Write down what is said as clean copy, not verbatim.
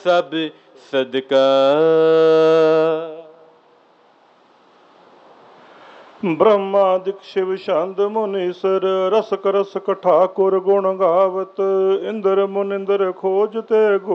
सब सदका। ब्रह्मादिक शिव छंद मुनीसर रस करस ठाकुर गुण गावत। इंद्र मुनिंद्र खोजते